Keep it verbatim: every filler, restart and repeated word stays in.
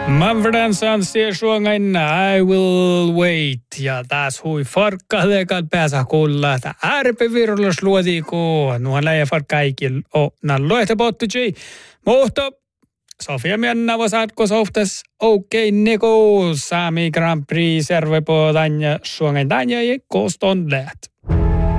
Manfred Sons ja suongain I Will Wait. Ja taas hui farkkaleekan pääsä kuulla, että ärpivirulus luotiko. Nuon läjä farkkaikin o nan loehte pottuji. Mutta Sofia Mianna vasaatko softas okei neko Sami Grand Prix servepo tanja suongain tanja ja koston läht.